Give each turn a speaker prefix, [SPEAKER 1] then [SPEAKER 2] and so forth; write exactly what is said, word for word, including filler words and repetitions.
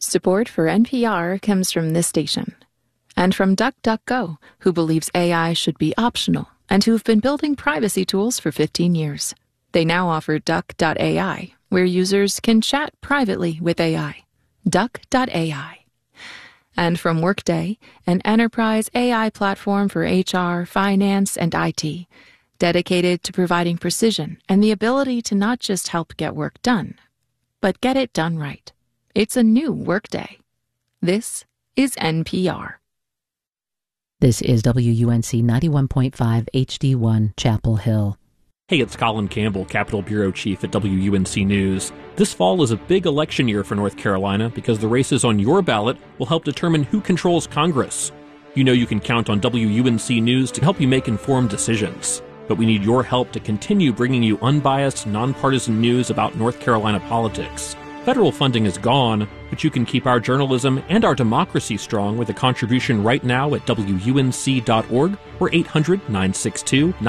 [SPEAKER 1] Support for N P R comes from this station. And from DuckDuckGo, who believes A I should be optional and who've been building privacy tools for fifteen years. They now offer Duck dot A I, where users can chat privately with A I. Duck dot A I. And from Workday, an enterprise A I platform for H R, finance, and I T, dedicated to providing precision and the ability to not just help get work done, but get it done right. It's a new Workday. This is N P R.
[SPEAKER 2] This is W U N C ninety-one point five H D one, Chapel Hill.
[SPEAKER 3] Hey, it's Colin Campbell, Capitol Bureau Chief at W U N C News. This fall is a big election year for North Carolina because the races on your ballot will help determine who controls Congress. You know you can count on W U N C News to help you make informed decisions. But we need your help to continue bringing you unbiased, nonpartisan news about North Carolina politics. Federal funding is gone, but you can keep our journalism and our democracy strong with a contribution right now at W U N C dot org or eight hundred, nine six two,